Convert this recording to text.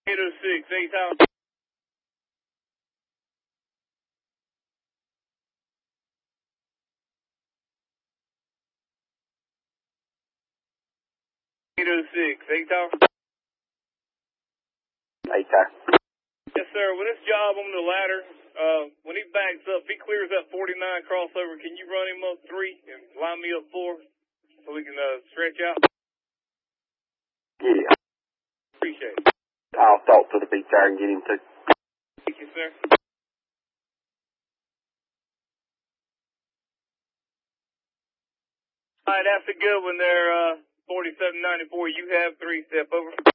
806, 8,000. Yes, sir. With this job on the ladder, when he backs up, if he clears up 49 crossover, can you run him up 3 and line me up 4 so we can stretch out? Yeah. Appreciate it. I'll talk to the BTR and get him to. Thank you, sir. All right, that's a good one there, 4794. You have 3, step over.